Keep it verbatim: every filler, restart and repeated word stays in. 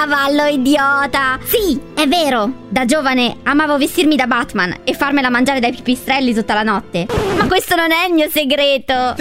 cavallo idiota! Sì, è vero! Da giovane amavo vestirmi da Batman e farmela mangiare dai pipistrelli tutta la notte. Ma questo non è il mio segreto!